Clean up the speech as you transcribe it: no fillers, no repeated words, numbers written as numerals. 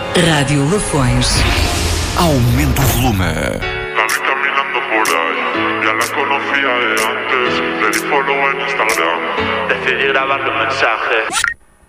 Rádio Lafões. Aumenta o volume. La vi caminando por ahí, ya la conocía de antes, le di follow en Instagram. Decidí grabarle un mensaje.